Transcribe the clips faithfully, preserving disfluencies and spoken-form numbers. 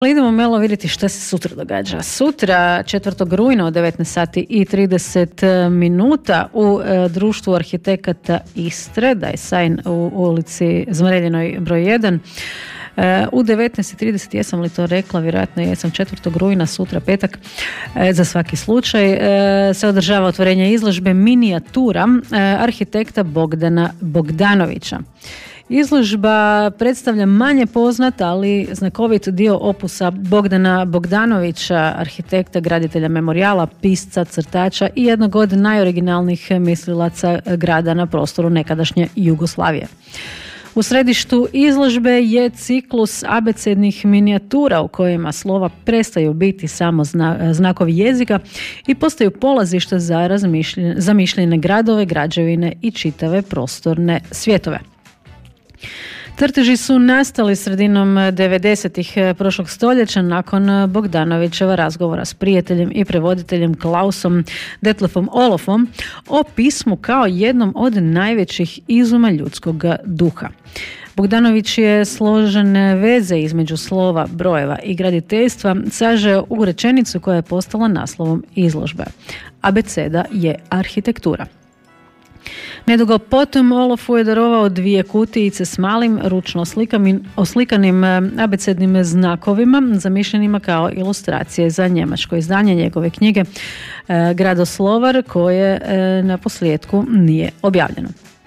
Idemo malo vidjeti što se sutra događa. Sutra, četvrtog rujna od devetnaest sati i trideset minuta u e, društvu arhitekata Istre, Dajsajn u ulici Zmreljinoj broj jedan. E, u devetnaest i trideset, jesam li to rekla, vjerojatno jesam, četvrtog rujna, sutra petak, e, za svaki slučaj, e, se održava otvorenje izložbe minijatura e, arhitekta Bogdana Bogdanovića. Izložba predstavlja manje poznat, ali znakovit dio opusa Bogdana Bogdanovića, arhitekta, graditelja memorijala, pisca, crtača i jednog od najoriginalnijih mislilaca grada na prostoru nekadašnje Jugoslavije. U središtu izložbe je ciklus abecednih minijatura u kojima slova prestaju biti samo zna, znakovi jezika i postaju polazište za zamišljene gradove, građevine i čitave prostorne svjetove. Crteži su nastali sredinom devedesetih prošlog stoljeća nakon Bogdanovićeva razgovora s prijateljem i prevoditeljem Klausom Detlefom Olofom o pismu kao jednom od najvećih izuma ljudskog duha. Bogdanović je složene veze između slova, brojeva i graditeljstva sažeo u rečenicu koja je postala naslovom izložbe. Abeceda je arhitektura. Nedugo potom Olofu je darovao dvije kutijice s malim, ručno oslikanim abecednim znakovima, zamišljenima kao ilustracije za njemačko izdanje njegove knjige Gradoslovar, koje na posljedku nije objavljeno.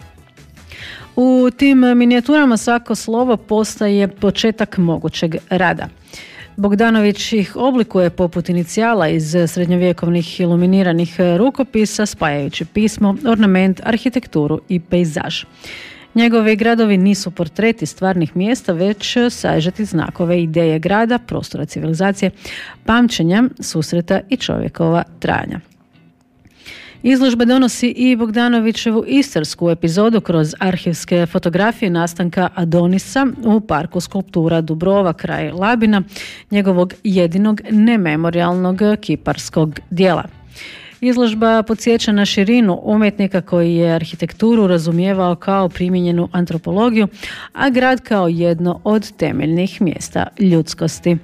U tim minijaturama svako slovo postaje početak mogućeg rada. Bogdanović ih oblikuje poput inicijala iz srednjovjekovnih iluminiranih rukopisa, spajajući pismo, ornament, arhitekturu i pejzaž. Njegovi gradovi nisu portreti stvarnih mjesta, već sažeti znakove ideje grada, prostora civilizacije, pamćenja, susreta i čovjekova trajanja. Izložba donosi i Bogdanovićevu istarsku epizodu kroz arhivske fotografije nastanka Adonisa u parku skulptura Dubrova kraj Labina, njegovog jedinog nememorijalnog kiparskog dijela. Izložba podsjeća na širinu umjetnika koji je arhitekturu razumijevao kao primijenjenu antropologiju, a grad kao jedno od temeljnih mjesta ljudskosti.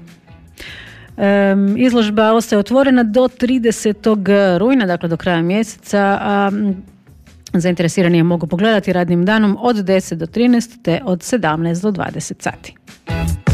Izložba ostaje otvorena do tridesetog rujna, dakle do kraja mjeseca, a zainteresirani je mogu pogledati radnim danom od deset do trinaest te od sedamnaest do dvadeset sati.